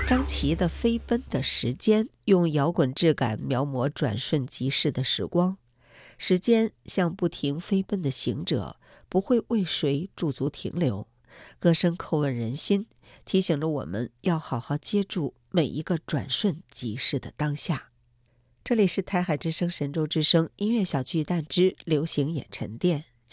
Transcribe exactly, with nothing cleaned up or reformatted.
张琪的《飞奔的时间》用摇滚质感描摹转瞬即逝的时光，时间像不停飞奔的行者，不会为谁驻足停留。歌声叩问人心，提醒着我们要好好接住每一个转瞬即逝的当下。这里是台海之声神州之声音乐小巨蛋之流行眼沉淀，